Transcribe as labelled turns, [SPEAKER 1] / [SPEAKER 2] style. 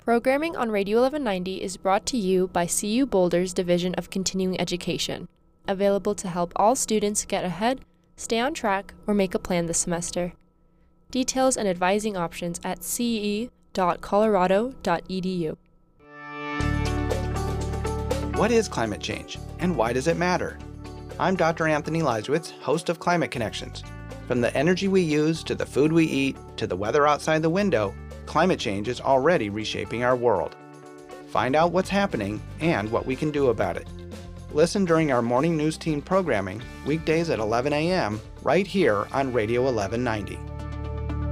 [SPEAKER 1] Programming on Radio 1190 is brought to you by CU Boulder's Division of Continuing Education, available to help all students get ahead, stay on track, or make a plan this semester. Details and advising options at ce.colorado.edu.
[SPEAKER 2] What is climate change, and why does it matter? I'm Dr. Anthony Leiswitz, host of Climate Connections. From the energy we use, to the food we eat, to the weather outside the window, climate change is already reshaping our world. Find out what's happening and what we can do about it. Listen during our morning news team programming, weekdays at 11 a.m., right here on Radio 1190.